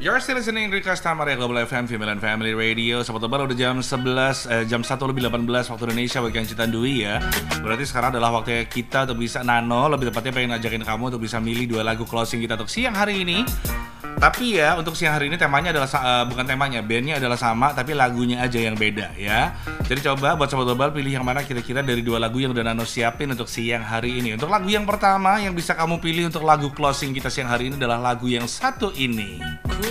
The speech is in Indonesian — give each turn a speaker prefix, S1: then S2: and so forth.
S1: You're still listening Request Time Area Global FM Female and Family Radio. Sobat Tebal udah jam 11, jam 1 lebih 18 waktu Indonesia bagi yang cinta Dwi ya. Berarti sekarang adalah waktunya kita untuk bisa lebih tepatnya pengen ngajakin kamu untuk bisa milih 2 lagu closing kita untuk siang hari ini. Tapi ya untuk siang hari ini temanya adalah bukan temanya, bandnya adalah sama tapi lagunya aja yang beda ya. Jadi coba buat Sobat Tebal pilih yang mana kira-kira dari 2 lagu yang udah Nano siapin untuk siang hari ini. Untuk lagu yang pertama yang bisa kamu pilih untuk lagu closing kita siang hari ini adalah lagu yang satu ini.